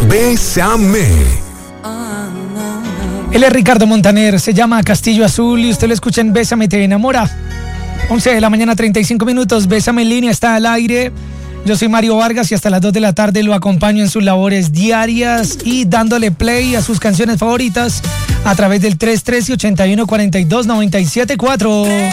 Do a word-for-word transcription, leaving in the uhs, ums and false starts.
Bésame. Él es Ricardo Montaner, se llama Castillo Azul y usted lo escucha en Bésame Te Enamora. once de la mañana, treinta y cinco minutos. Bésame en línea, está al aire. Yo soy Mario Vargas y hasta las dos de la tarde lo acompaño en sus labores diarias y dándole play a sus canciones favoritas a través del tres uno tres, ocho uno cuatro dos, nueve siete cuatro.